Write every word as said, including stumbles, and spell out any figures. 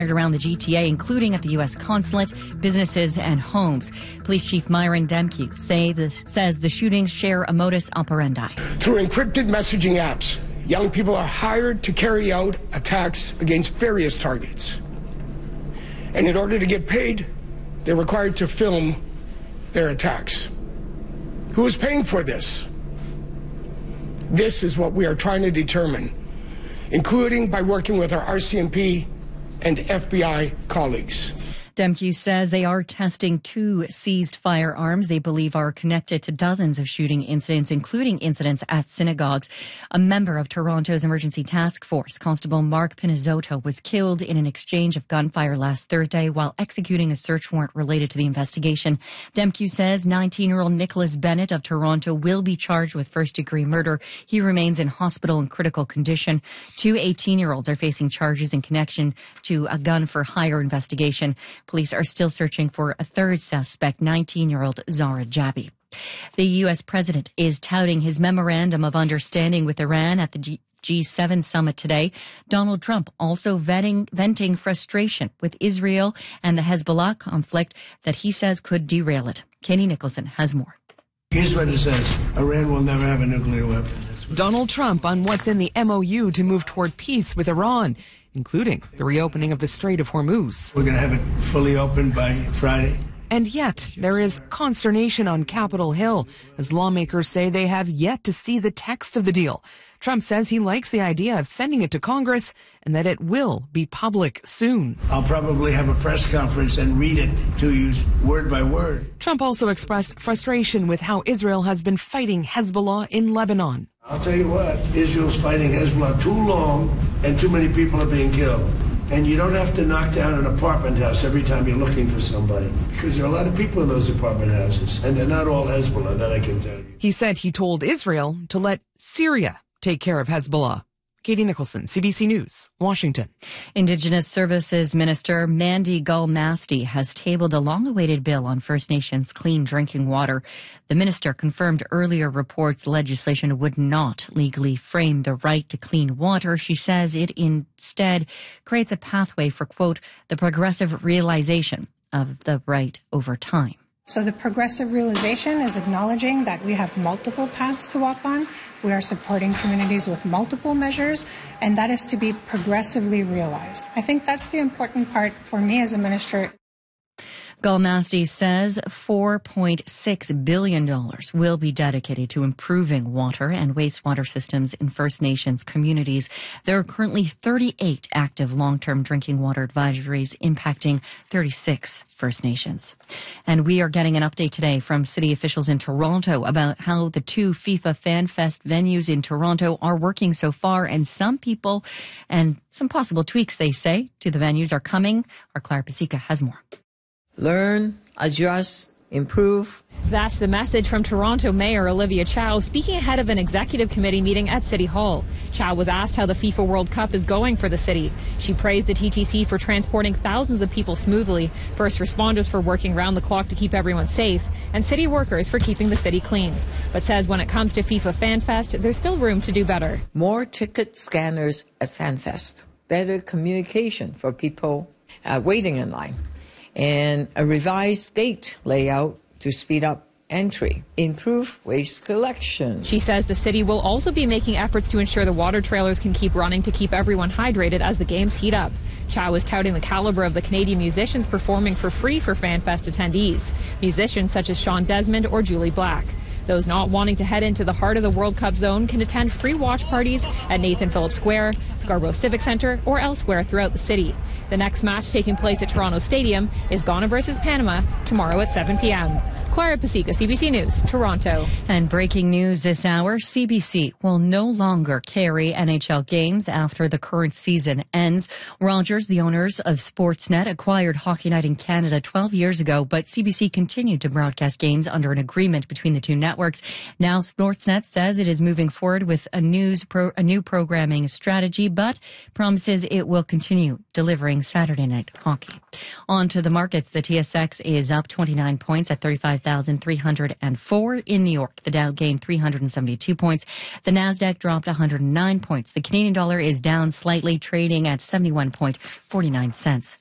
around the G T A, including at the U S consulate, businesses, and homes. Police Chief Myron Demke say this, says the shootings share a modus operandi. Through encrypted messaging apps, young people are hired to carry out attacks against various targets. And in order to get paid, they're required to film their attacks. Who is paying for this? This is what we are trying to determine, including by working with our R C M P and F B I colleagues. Demke says they are testing two seized firearms they believe are connected to dozens of shooting incidents, including incidents at synagogues. A member of Toronto's emergency task force, Constable Mark Pinizzotto, was killed in an exchange of gunfire last Thursday while executing a search warrant related to the investigation. Demke says nineteen-year-old Nicholas Bennett of Toronto will be charged with first-degree murder. He remains in hospital in critical condition. Two eighteen-year-olds are facing charges in connection to a gun-for-hire investigation. Police are still searching for a third suspect, nineteen-year-old Zara Jabi. The U S president is touting his memorandum of understanding with Iran at the G- G7 summit today. Donald Trump also venting, venting frustration with Israel and the Hezbollah conflict that he says could derail it. Katie Nicholson has more. Here's what it says. Iran will never have a nuclear weapon. Donald Trump on what's in the M O U to move toward peace with Iran, including the reopening of the Strait of Hormuz. We're going to have it fully open by Friday. And yet, there is consternation on Capitol Hill as lawmakers say they have yet to see the text of the deal. Trump says he likes the idea of sending it to Congress and that it will be public soon. I'll probably have a press conference and read it to you word by word. Trump also expressed frustration with how Israel has been fighting Hezbollah in Lebanon. I'll tell you what, Israel's fighting Hezbollah too long and too many people are being killed. And you don't have to knock down an apartment house every time you're looking for somebody, because there are a lot of people in those apartment houses, and they're not all Hezbollah, that I can tell you. He said he told Israel to let Syria take care of Hezbollah. Katie Nicholson, C B C News, Washington. Indigenous Services Minister Mandy Gull-Masti has tabled a long-awaited bill on First Nations clean drinking water. The minister confirmed earlier reports legislation would not legally frame the right to clean water. She says it instead creates a pathway for, quote, the progressive realization of the right over time. So the progressive realization is acknowledging that we have multiple paths to walk on. We are supporting communities with multiple measures, and that is to be progressively realized. I think that's the important part for me as a minister. Gull-Masti says four point six billion dollars will be dedicated to improving water and wastewater systems in First Nations communities. There are currently thirty-eight active long-term drinking water advisories impacting thirty-six First Nations. And we are getting an update today from city officials in Toronto about how the two FIFA Fan Fest venues in Toronto are working so far, and some people and some possible tweaks, they say, to the venues are coming. Our Clara Pasica has more. Learn, adjust, improve. That's the message from Toronto Mayor Olivia Chow speaking ahead of an executive committee meeting at City Hall. Chow was asked how the FIFA World Cup is going for the city. She praised the T T C for transporting thousands of people smoothly, first responders for working round the clock to keep everyone safe, and city workers for keeping the city clean. But says when it comes to FIFA FanFest, there's still room to do better. More ticket scanners at FanFest. Better communication for people uh, waiting in line. And a revised gate layout to speed up entry, improve waste collection. She says the city will also be making efforts to ensure the water trailers can keep running to keep everyone hydrated as the games heat up. Chow is touting the caliber of the Canadian musicians performing for free for FanFest attendees, musicians such as Sean Desmond or Julie Black. Those not wanting to head into the heart of the World Cup zone can attend free watch parties at Nathan Phillips Square, Scarborough Civic Centre, or elsewhere throughout the city. The next match taking place at Toronto Stadium is Ghana versus Panama tomorrow at seven p.m. Clara Pasica, C B C News, Toronto. And breaking news this hour, C B C will no longer carry N H L games after the current season ends. Rogers, the owners of Sportsnet, acquired Hockey Night in Canada twelve years ago, but C B C continued to broadcast games under an agreement between the two networks. Now Sportsnet says it is moving forward with a, news pro, a new programming strategy, but promises it will continue delivering Saturday night hockey. On to the markets. The T S X is up twenty-nine points at thirty-five five thousand three hundred four. In New York, the Dow gained three hundred seventy-two points. The Nasdaq dropped one hundred nine points. The Canadian dollar is down slightly, trading at seventy-one point four nine cents.